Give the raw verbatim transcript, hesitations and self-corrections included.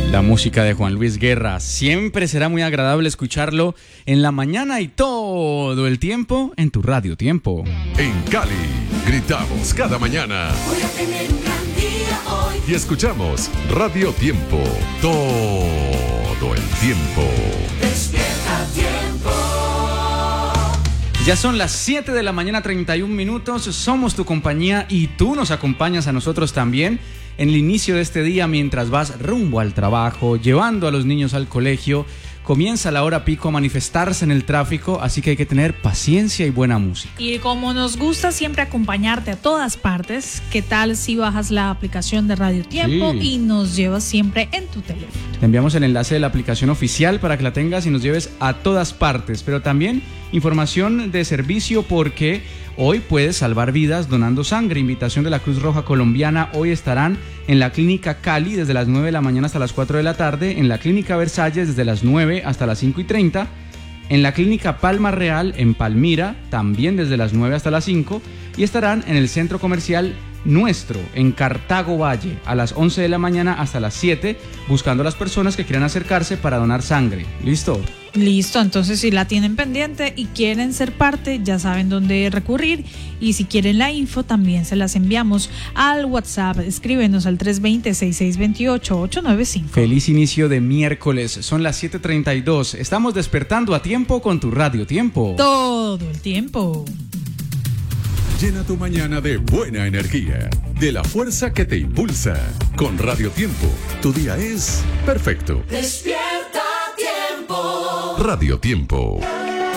La música de Juan Luis Guerra. Siempre será muy agradable escucharlo en la mañana y todo el tiempo en tu Radio Tiempo. En Cali, gritamos cada mañana. Voy a tener un gran día hoy. Y escuchamos Radio Tiempo todo el tiempo. Despierta Tiempo. Ya son las siete de la mañana, treinta y un minutos. Somos tu compañía y tú nos acompañas a nosotros también en el inicio de este día mientras vas rumbo al trabajo, llevando a los niños al colegio. Comienza la hora pico a manifestarse en el tráfico, así que hay que tener paciencia y buena música. Y como nos gusta siempre acompañarte a todas partes, ¿qué tal si bajas la aplicación de Radio Tiempo Sí. y nos llevas siempre en tu teléfono? Te enviamos el enlace de la aplicación oficial para que la tengas y nos lleves a todas partes, pero también información de servicio porque hoy puedes salvar vidas donando sangre. Invitación de la Cruz Roja Colombiana. Hoy estarán en la Clínica Cali desde las nueve de la mañana hasta las cuatro de la tarde, en la Clínica Versalles desde las nueve hasta las cinco y treinta, en la Clínica Palma Real en Palmira también desde las nueve hasta las cinco y estarán en el Centro Comercial Nuestro en Cartago Valle a las once de la mañana hasta las siete, buscando a las personas que quieran acercarse para donar sangre. ¿Listo? Listo, entonces si la tienen pendiente y quieren ser parte, ya saben dónde recurrir. Y si quieren la info, también se las enviamos al WhatsApp. Escríbenos al tres dos cero, seis seis dos ocho, ocho nueve cinco. Feliz inicio de miércoles. Son las siete treinta y dos. Estamos despertando a tiempo con tu Radio Tiempo. Todo el tiempo. Llena tu mañana de buena energía, de la fuerza que te impulsa. Con Radio Tiempo, tu día es perfecto. Despierta Tiempo. Radio Tiempo.